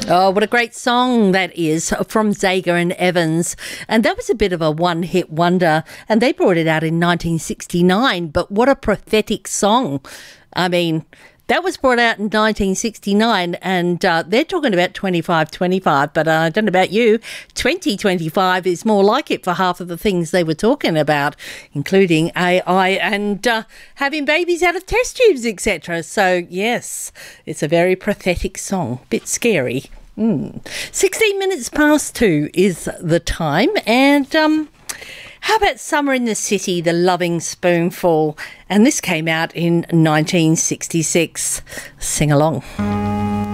Oh, what a great song that is from Zager and Evans. And that was a bit of a one-hit wonder. And they brought it out in 1969. But what a prophetic song. I mean, that was brought out in 1969, and they're talking about 2525, but I don't know about you. 2025 is more like it for half of the things they were talking about, including AI and having babies out of test tubes, etc. So, yes, it's a very prophetic song. Bit scary. 16 minutes past 2 is the time, and how about Summer in the City, The Loving Spoonful? And this came out in 1966. Sing along.